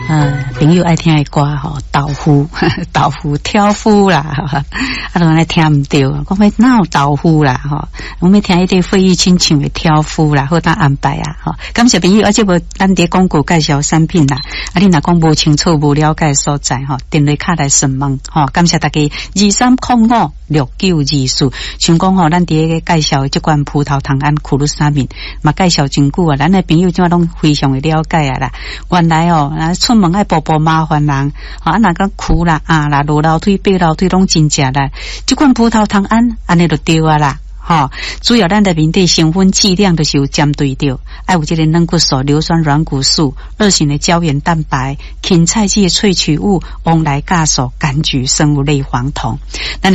朋友爱听的歌吼，豆腐豆腐挑夫啦，都来听唔到，讲要哪有豆腐啦吼，我们听一啲费玉清唱的挑夫啦，好当安排啊吼。感谢朋友，而且无咱伫广告介绍产品啦，你若讲无清楚、无了解所在吼，电话卡来询问吼。感谢大家23056924，像讲吼，咱伫个介绍即款葡萄糖胺苦鲁沙敏，嘛介绍真久啊，咱的朋友即马拢非常的了解啊啦。原来哦，出门爱步步麻烦人，那个苦啦啦，落楼梯、爬楼梯拢真正啦。即款葡萄糖胺安尼就对啊啦。主要咱的面对成分剂量就是有针对到，爱有这个软骨素、硫酸软骨素、2型的胶原蛋白、芹菜剂的萃取物、翁来酵素、柑橘生物类黄酮。